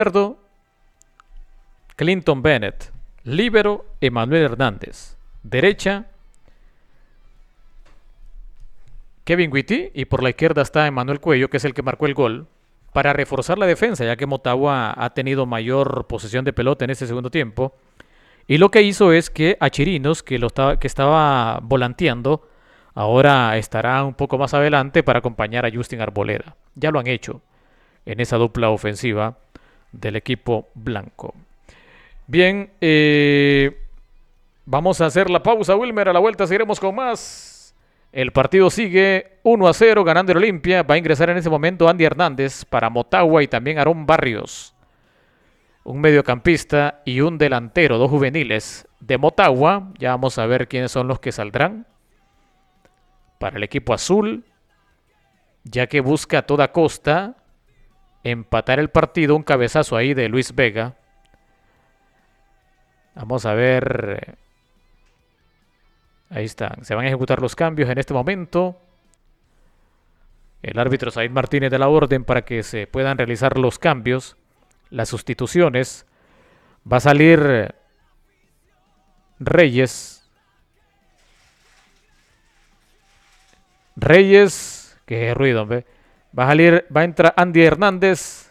izquierdo, Clinton Bennett. Líbero, Emanuel Hernández. Derecha, Kevin Witty. Y por la izquierda está Emanuel Cuello, que es el que marcó el gol, para reforzar la defensa, ya que Motagua ha tenido mayor posesión de pelota en este segundo tiempo. Y lo que hizo es que a Chirinos, que estaba volanteando, ahora estará un poco más adelante para acompañar a Justin Arboleda. Ya lo han hecho en esa dupla ofensiva del equipo blanco. Bien, vamos a hacer la pausa, Wilmer. A la vuelta seguiremos con más. El partido sigue 1-0 ganando el Olimpia. Va a ingresar en ese momento Andy Hernández para Motagua y también Aarón Barrios. Un mediocampista y un delantero, dos juveniles de Motagua. Ya vamos a ver quiénes son los que saldrán para el equipo azul, ya que busca a toda costa empatar el partido. Un cabezazo ahí de Luis Vega. Vamos a ver. Ahí están. Se van a ejecutar los cambios en este momento. El árbitro Said Martínez da la orden para que se puedan realizar los cambios, las sustituciones. Va a salir Reyes. Qué ruido, hombre. Va a entrar Andy Hernández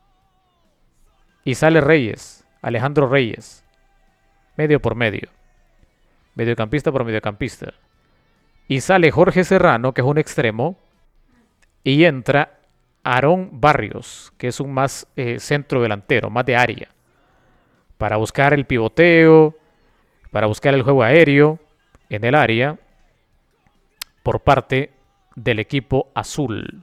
y sale Reyes, Alejandro Reyes. Medio por medio. Mediocampista por mediocampista. Y sale Jorge Serrano, que es un extremo. Y entra Aarón Barrios, que es un más centro delantero, más de área. Para buscar el pivoteo, para buscar el juego aéreo en el área por parte del equipo azul.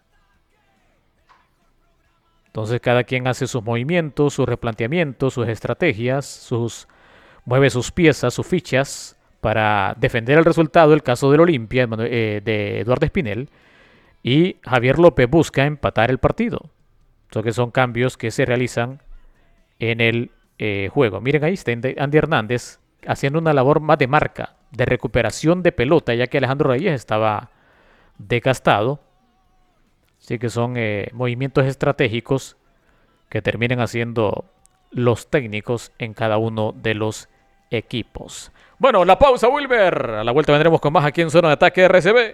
Entonces cada quien hace sus movimientos, sus replanteamientos, sus estrategias, mueve sus piezas, sus fichas para defender el resultado. El caso del Olimpia de Eduardo Espinel. Y Javier López busca empatar el partido. Eso que son cambios que se realizan en el juego. Miren, ahí está Andy Hernández haciendo una labor más de marca, de recuperación de pelota, ya que Alejandro Reyes estaba desgastado. Así que son movimientos estratégicos que terminan haciendo los técnicos en cada uno de los equipos. Bueno, la pausa, Wilber. A la vuelta vendremos con más aquí en Zona de Ataque RCB.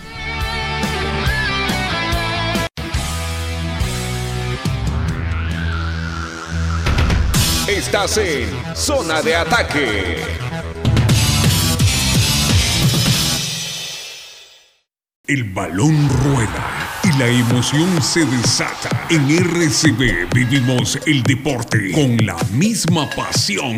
Estás en Zona de Ataque. El balón rueda y la emoción se desata. En RCB vivimos el deporte con la misma pasión.